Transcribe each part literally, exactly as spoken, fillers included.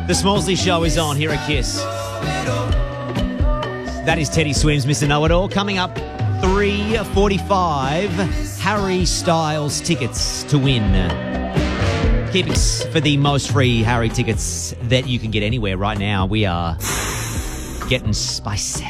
The Smallsley Show is on here at Kiss. That is Teddy Swims, Mister Know-It-All. Coming up, three forty-five, Harry Styles tickets to win. Keep it for the most free Harry tickets that you can get anywhere right now. We are getting spicy.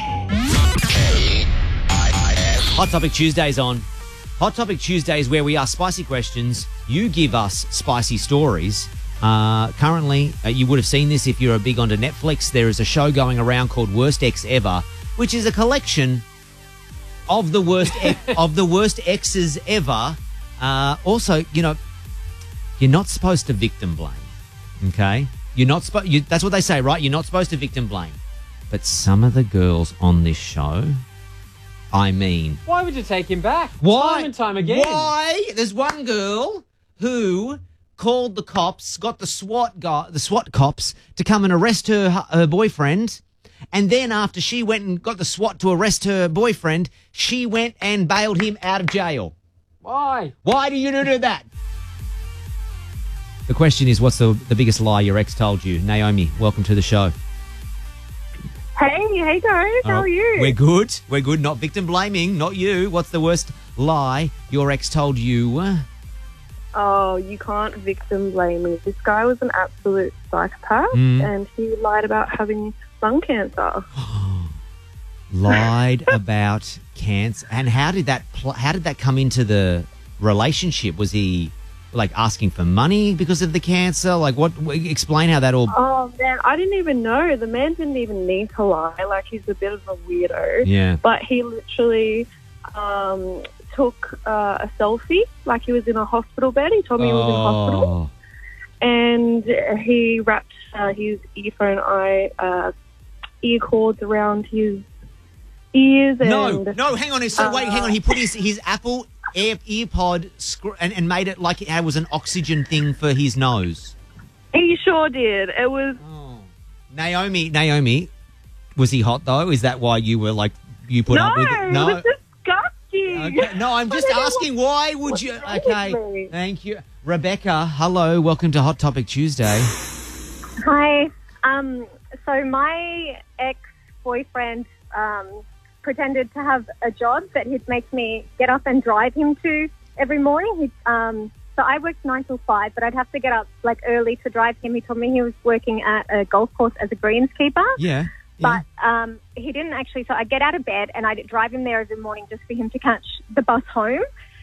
Hot Topic Tuesday's on. Hot Topic Tuesday is where we ask spicy questions. You give us spicy stories. Uh, currently, uh, you would have seen this if you're a big onto Netflix. There is a show going around called Worst Ex Ever, which is a collection of the worst ex- of the worst exes ever. Uh, also, you know, you're not supposed to victim blame. Okay, you're not supposed. You, that's what they say, right? You're not supposed to victim blame. But some of the girls on this show, I mean, why would you take him back? Why? Time and time again. Why? There's one girl who called the cops, got the SWAT guy, the SWAT cops to come and arrest her her boyfriend, and then after she went and got the SWAT to arrest her boyfriend, she went and bailed him out of jail. Why? Why do you do that? The question is, what's the the biggest lie your ex told you? Naomi, welcome to the show. Hey, hey guys, how Oh, are you? We're good. We're good. Not victim blaming. Not you. What's the worst lie your ex told you? Oh, you can't victim blame me. This guy was an absolute psychopath, Mm. and he lied about having lung cancer. Lied about cancer. And how did that pl- how did that come into the relationship? Was he like asking for money because of the cancer? Like what? Explain how that all. Oh man, I didn't even know. The man didn't even need to lie. Like, he's a bit of a weirdo. Yeah. But he literally um, took uh, a selfie, like he was in a hospital bed. He told me he was in hospital, and he wrapped uh, his earphone eye uh, ear cords around his ears. And, No, no, hang on. So wait, uh, hang on. He put his his Apple Air earpod scr- and, and made it like it was an oxygen thing for his nose. He sure did. It was. Oh. Naomi, Naomi, was he hot though? Is that why you were like you put No, up with it? No, it was disgusting. Okay. No, I'm just I don't know asking why would what's you? wrong with Okay, me. thank you, Rebecca. Hello, welcome to Hot Topic Tuesday. Hi. Um, so my ex-boyfriend um, pretended to have a job that he'd make me get up and drive him to every morning. He'd, um, so I worked nine till five, but I'd have to get up like early to drive him. He told me he was working at a golf course as a greenskeeper. Yeah. But um, he didn't actually. So I'd get out of bed and I'd drive him there every morning just for him to catch the bus home.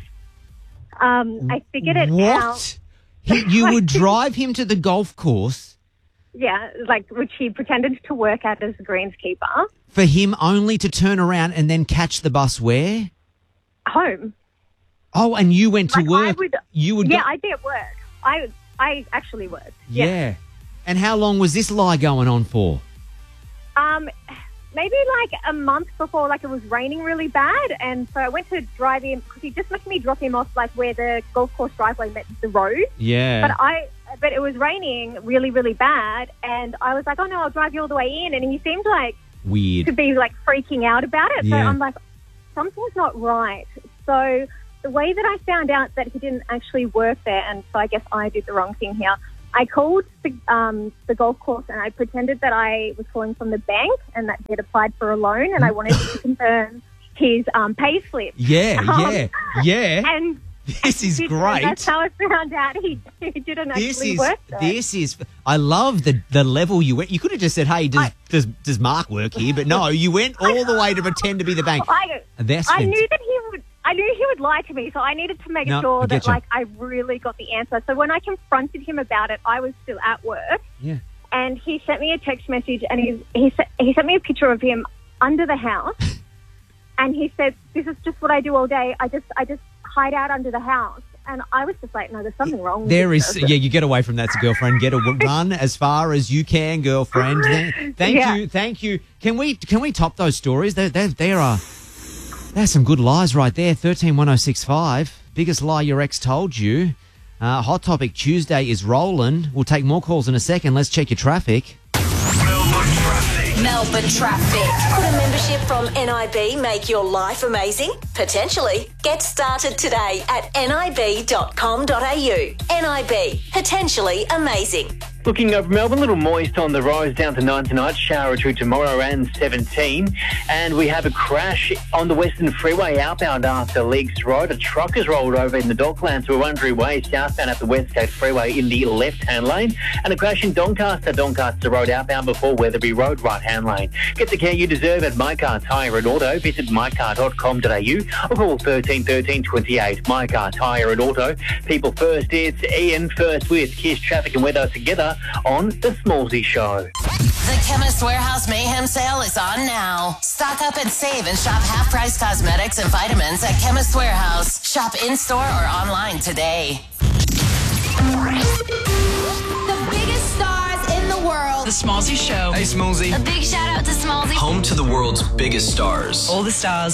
Um, I figured it what? out. He, you would drive him to the golf course Yeah, like which he pretended to work at as a greenskeeper. for him only to turn around and then catch the bus where? Home. Oh, and you went to Like, I work. would- you would. Yeah, go- I'd be at work. I I actually worked. yeah. And how long was this lie going on for? Um, maybe like a month before, like it was raining really bad, and so I went to drive him because he just let me drop him off like where the golf course driveway met the road. Yeah. But I, but it was raining really, really bad, and I was like, oh no, I'll drive you all the way in, and he seemed like Weird. to be like freaking out about it. So Yeah. I'm like, something's not right. So the way that I found out that he didn't actually work there, and so I guess I did the wrong thing here, I called the, um, the golf course and I pretended that I was calling from the bank and that he'd applied for a loan and I wanted to confirm his um, pay slip. Yeah, Um, yeah, yeah. And This is and great. that's how I found out he, he didn't This actually is work there. this is. I love the the level you went. You could have just said, "Hey, does I- does does Mark work here?" But no, you went all the way to pretend to be the bank. I, That's I fant- knew that he would. I knew he would lie to me, so I needed to make No, I sure that, getcha. like, I really got the answer. So when I confronted him about it, I was still at work, Yeah. and he sent me a text message, and he he, se- he sent me a picture of him under the house, and he said, "This is just what I do all day. I just I just hide out under the house." And I was just like, "No, there's something wrong." There with is, this. yeah, you get away from that, girlfriend. Get a run as far as you can, girlfriend. Th- Thank Yeah. you, thank you. Can we can we top those stories? There, there, there are there's some good lies right there. Thirteen one zero six five. Biggest lie your ex told you. Uh, Hot Topic Tuesday is rolling. We'll take more calls in a second. Let's check your traffic. Melbourne traffic. Melbourne traffic. Could a membership from N I B make your life amazing? Potentially. Get started today at nib dot com dot a u. N I B. Potentially amazing. Looking over Melbourne, a little moist on the roads down to nine tonight, shower or two tomorrow and seventeen. And we have a crash on the Western Freeway outbound after Leaks Road. A truck has rolled over in the Docklands to a Wurundjeri Way southbound at the Westgate Freeway in the left-hand lane. And a crash in Doncaster, Doncaster Road outbound before Weatherby Road, right-hand lane. Get the care you deserve at My Car Tyre and Auto. Visit my car dot com dot a u or call thirteen thirteen twenty-eight. My Car Tyre and Auto. People first, it's Ian first with Kiss Traffic and Weather together on The Smallsy Show. The Chemist Warehouse Mayhem Sale is on now. Stock up and save and shop half-price cosmetics and vitamins at Chemist Warehouse. Shop in-store or online today. The biggest stars in the world. The Smallsy Show. Hey, Smallsy. A big shout out to Smallsy. Home to the world's biggest stars. All the stars